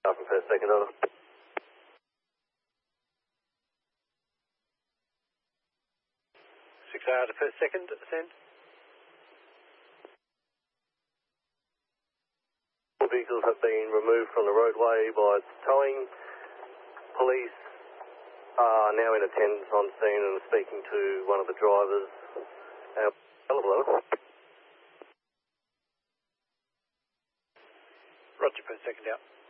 From first, second, over. 6 hour to first, second, send. All vehicles have been removed from the roadway by towing. Police are now in attendance on scene and speaking to one of the drivers. Hello. Roger, first, second out.